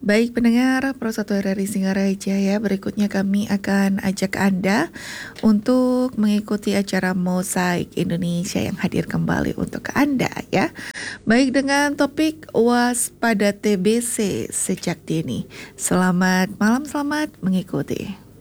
Baik pendengar Pro 1 RRI Singaraja ya, berikutnya kami akan ajak Anda untuk mengikuti acara Mosaik Indonesia yang hadir kembali untuk Anda ya. Baik dengan topik waspada TBC sejak dini. Selamat malam, selamat mengikuti.